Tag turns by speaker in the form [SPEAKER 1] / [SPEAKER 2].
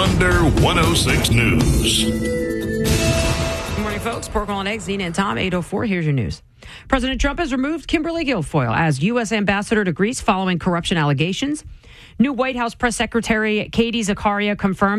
[SPEAKER 1] Thunder 106 News.
[SPEAKER 2] Good morning, folks. Pork and Eggs, Zena and Tom, 8:04. Here's your news. President Trump has removed Kimberly Guilfoyle as U.S. ambassador to Greece following corruption allegations. New White House press secretary Katie Zakaria confirmed